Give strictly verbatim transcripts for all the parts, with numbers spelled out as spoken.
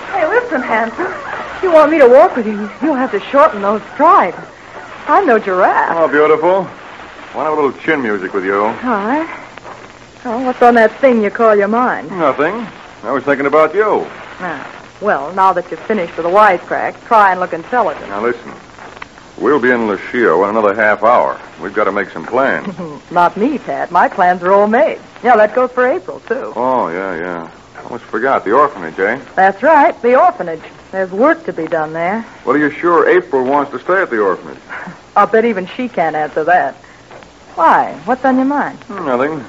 Hey, listen, Hanson. If you want me to walk with you, you'll have to shorten those strides. I'm no giraffe. Oh, beautiful. Want to have a little chin music with you? All right. Oh, what's on that thing you call your mind? Nothing. I was thinking about you. Ah, well, now that you've finished with the wisecrack, try and look intelligent. Now, listen. We'll be in Lucio in another half hour. We've got to make some plans. Not me, Pat. My plans are all made. Yeah, that goes for April, too. Oh, yeah, yeah. Almost forgot. The orphanage, eh? That's right, the orphanage. There's work to be done there. Well, are you sure April wants to stay at the orphanage? I'll bet even she can't answer that. Why? What's on your mind? Nothing.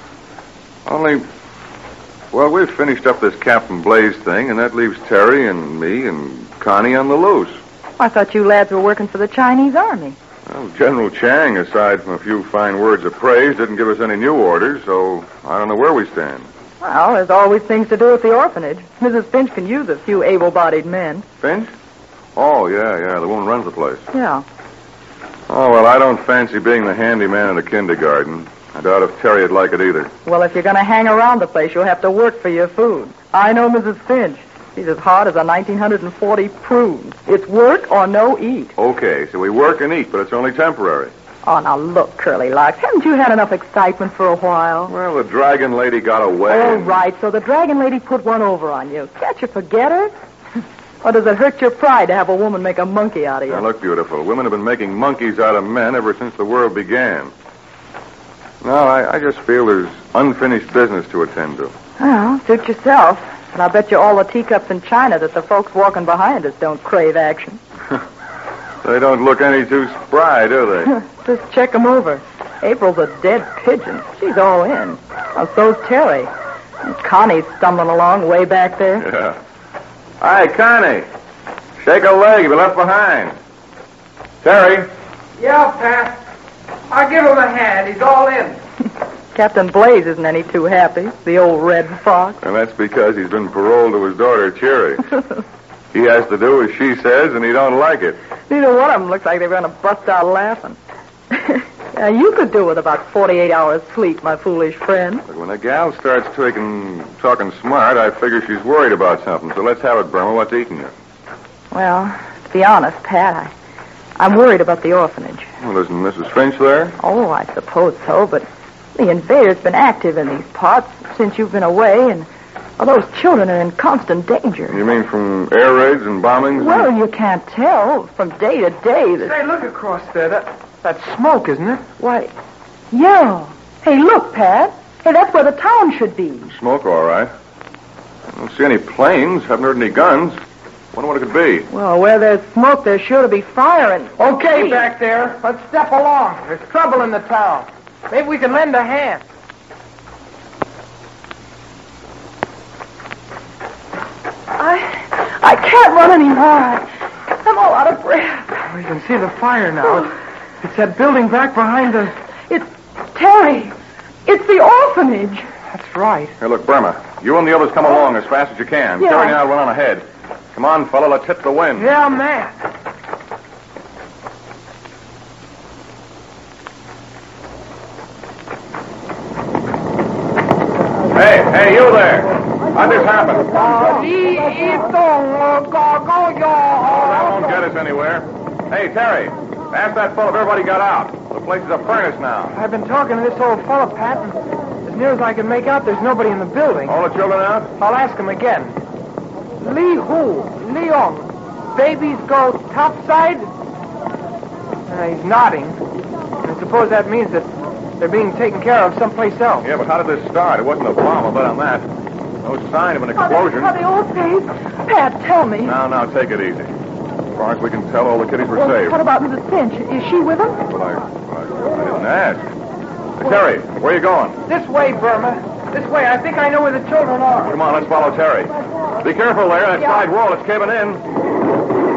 Only, well, we've finished up this Captain Blaze thing, and that leaves Terry and me and Connie on the loose. I thought you lads were working for the Chinese Army. Well, General Chang, aside from a few fine words of praise, didn't give us any new orders, so I don't know where we stand. Well, there's always things to do at the orphanage. Missus Finch can use a few able-bodied men. Finch? Oh, yeah, yeah, the woman runs the place. Yeah. Oh, well, I don't fancy being the handyman at a kindergarten. I doubt if Terry'd like it either. Well, if you're going to hang around the place, you'll have to work for your food. I know Missus Finch. She's as hard as a nineteen forty prune. It's work or no eat. Okay, so we work and eat, but it's only temporary. Oh, now look, Curly Locks. Haven't you had enough excitement for a while? Well, the dragon lady got away. All right, so the dragon lady put one over on you. Can't you forget her? Or does it hurt your pride to have a woman make a monkey out of you? Now, look, beautiful. Women have been making monkeys out of men ever since the world began. No, I, I just feel there's unfinished business to attend to. Well, suit yourself. And I bet you all the teacups in China that the folks walking behind us don't crave action. They don't look any too spry, do they? Just check them over. April's a dead pigeon. She's all in. And so's Terry. And Connie's stumbling along way back there. Yeah. Hi, Connie. Shake a leg. You'll be left behind. Terry. Yeah, Pat. I'll give him a hand. He's all in. Captain Blaze isn't any too happy, the old red fox. And that's because he's been paroled to his daughter, Cherry. He has to do as she says, and he don't like it. Neither one of them looks like they're going to bust out laughing. Now, you could do with about forty-eight hours sleep, my foolish friend. But when a gal starts taking, talking smart, I figure she's worried about something. So let's have it, Burma. What's eating you? Well, to be honest, Pat, I, I'm worried about the orphanage. Well, isn't Missus Finch there? Oh, I suppose so, but the invader's been active in these parts since you've been away, and well, those children are in constant danger. You mean from air raids and bombings? Well, you can't tell. From day to day. That... Say, look across there. That, that's smoke, isn't it? Why, yeah. Hey, look, Pat. Hey, that's where the town should be. Smoke, all right. I don't see any planes. Haven't heard any guns. Wonder what it could be. Well, where there's smoke, there's sure to be fire and... Okay, Hey. back there. Let's step along. There's trouble in the town. Maybe we can lend a hand. I... I can't run anymore. I, I'm all out of breath. We can see the fire now. It's that building back behind us. It's Terry. It's the orphanage. That's right. Here, look, Burma. You and the others come along as fast as you can. Yeah. Terry and I'll run on ahead. Come on, fella. Let's hit the wind. Yeah, man. Hey, hey, you there. How'd this happen? Oh, that won't get us anywhere. Hey, Terry, ask that fellow if everybody got out. The place is a furnace now. I've been talking to this old fella, Pat, and as near as I can make out, there's nobody in the building. All the children out? I'll ask him again. Li Hu, Leong, babies go topside? Uh, he's nodding. I suppose that means that they're being taken care of someplace else. Yeah, but how did this start? It wasn't a bomb, I'll bet on that. No sign of an explosion. Are they, are they all safe? Pat, tell me. Now, now, take it easy. As far as we can tell, all the kiddies were Well, safe. what about Missus Finch? Is she with them? But I, I, I didn't ask. Hey, Terry, where are you going? This way, Burma. This way. I think I know where the children are. Come on, let's follow Terry. Be careful there. That Yeah. side wall is caving in.